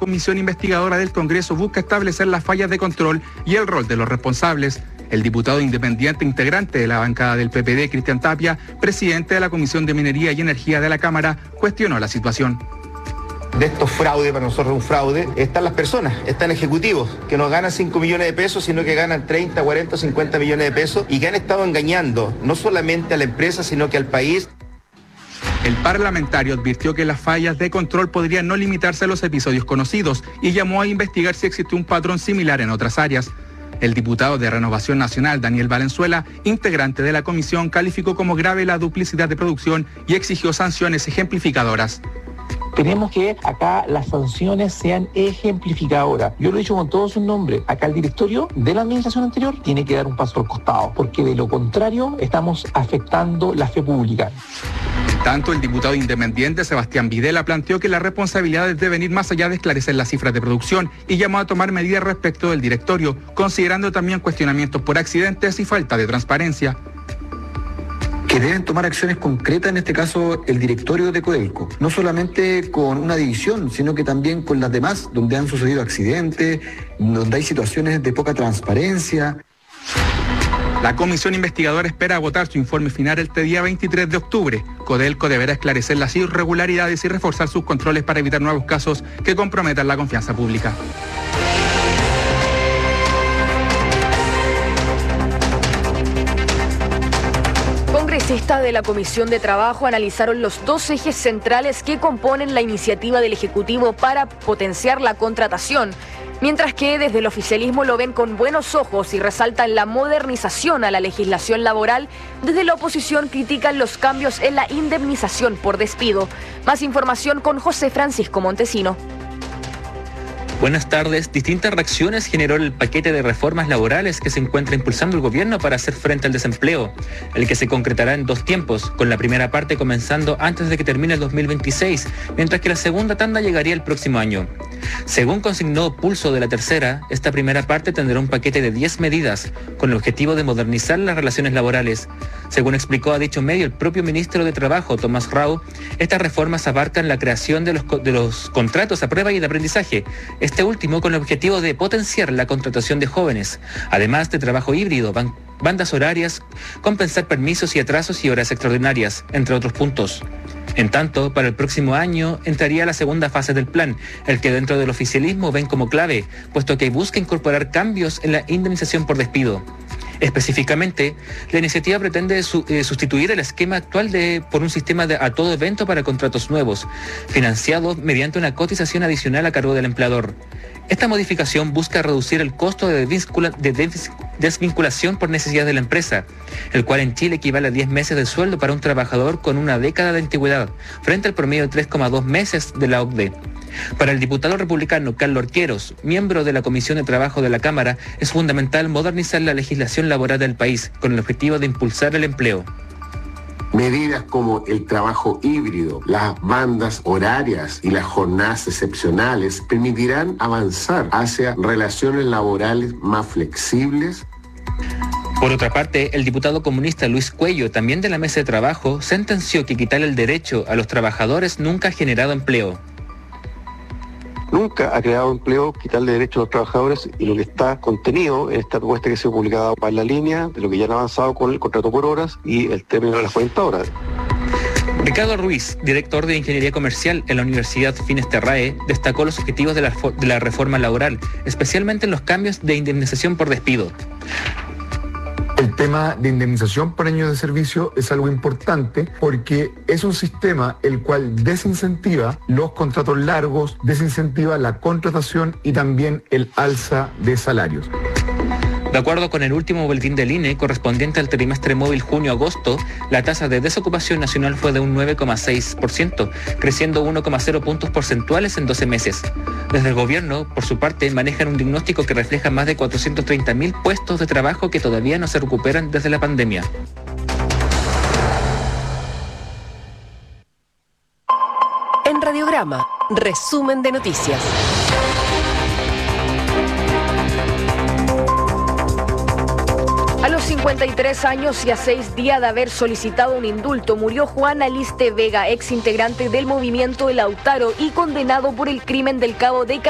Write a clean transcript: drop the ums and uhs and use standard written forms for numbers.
comisión investigadora del Congreso busca establecer las fallas de control y el rol de los responsables. El diputado independiente integrante de la bancada del PPD, Cristian Tapia, presidente de la Comisión de Minería y Energía de la Cámara, cuestionó la situación. De estos fraudes, para nosotros un fraude, están las personas, están ejecutivos, que no ganan 5 millones de pesos, sino que ganan 30, 40, 50 millones de pesos y que han estado engañando no solamente a la empresa, sino que al país. El parlamentario advirtió que las fallas de control podrían no limitarse a los episodios conocidos y llamó a investigar si existe un patrón similar en otras áreas. El diputado de Renovación Nacional, Daniel Valenzuela, integrante de la comisión, calificó como grave la duplicidad de producción y exigió sanciones ejemplificadoras. Queremos que acá las sanciones sean ejemplificadoras. Yo lo he dicho con todos sus nombres. Acá el directorio de la administración anterior tiene que dar un paso al costado, porque de lo contrario estamos afectando la fe pública. En tanto, el diputado independiente Sebastián Videla planteó que las responsabilidades deben ir más allá de esclarecer las cifras de producción y llamó a tomar medidas respecto del directorio, considerando también cuestionamientos por accidentes y falta de transparencia. Que deben tomar acciones concretas, en este caso el directorio de Codelco, no solamente con una división, sino que también con las demás, donde han sucedido accidentes, donde hay situaciones de poca transparencia. La comisión investigadora espera agotar su informe final este día 23 de octubre. Codelco deberá esclarecer las irregularidades y reforzar sus controles para evitar nuevos casos que comprometan la confianza pública. Congresistas de la Comisión de Trabajo analizaron los dos ejes centrales que componen la iniciativa del Ejecutivo para potenciar la contratación, mientras que desde el oficialismo lo ven con buenos ojos y resaltan la modernización a la legislación laboral. Desde la oposición critican los cambios en la indemnización por despido. Más información con José Francisco Montesino. Buenas tardes. Distintas reacciones generó el paquete de reformas laborales que se encuentra impulsando el gobierno para hacer frente al desempleo, el que se concretará en dos tiempos, con la primera parte comenzando antes de que termine el 2026, mientras que la segunda tanda llegaría el próximo año. Según consignó Pulso de la Tercera, esta primera parte tendrá un paquete de 10 medidas, con el objetivo de modernizar las relaciones laborales. Según explicó a dicho medio el propio ministro de Trabajo, Tomás Rau, estas reformas abarcan la creación de los contratos a prueba y de aprendizaje, este último con el objetivo de potenciar la contratación de jóvenes, además de trabajo híbrido, bandas horarias, compensar permisos y atrasos y horas extraordinarias, entre otros puntos. En tanto, para el próximo año entraría la segunda fase del plan, el que dentro del oficialismo ven como clave, puesto que busca incorporar cambios en la indemnización por despido. Específicamente, la iniciativa pretende sustituir el esquema actual por un sistema a todo evento para contratos nuevos, financiado mediante una cotización adicional a cargo del empleador. Esta modificación busca reducir el costo de desvinculación por necesidad de la empresa, el cual en Chile equivale a 10 meses de sueldo para un trabajador con una década de antigüedad, frente al promedio de 3,2 meses de la OCDE. Para el diputado republicano Carlos Arqueros, miembro de la Comisión de Trabajo de la Cámara, es fundamental modernizar la legislación laboral del país con el objetivo de impulsar el empleo. Medidas como el trabajo híbrido, las bandas horarias y las jornadas excepcionales permitirán avanzar hacia relaciones laborales más flexibles. Por otra parte, el diputado comunista Luis Cuello, también de la Mesa de Trabajo, sentenció que quitar el derecho a los trabajadores nunca ha generado empleo. Nunca ha creado empleo, quitarle derechos a los trabajadores, y lo que está contenido en esta propuesta que se ha publicado va en la línea de lo que ya han avanzado con el contrato por horas y el término de las 40 horas. Ricardo Ruiz, director de Ingeniería Comercial en la Universidad Finesterrae, destacó los objetivos de la reforma laboral, especialmente en los cambios de indemnización por despido. El tema de indemnización por años de servicio es algo importante porque es un sistema el cual desincentiva los contratos largos, desincentiva la contratación y también el alza de salarios. De acuerdo con el último boletín del INE, correspondiente al trimestre móvil junio-agosto, la tasa de desocupación nacional fue de un 9,6%, creciendo 1,0 puntos porcentuales en 12 meses. Desde el gobierno, por su parte, manejan un diagnóstico que refleja más de 430.000 puestos de trabajo que todavía no se recuperan desde la pandemia. En Radiograma, resumen de noticias. A los 53 años y a 6 días de haber solicitado un indulto, murió Juan Aliste Vega, ex integrante del movimiento El Lautaro y condenado por el crimen del cabo de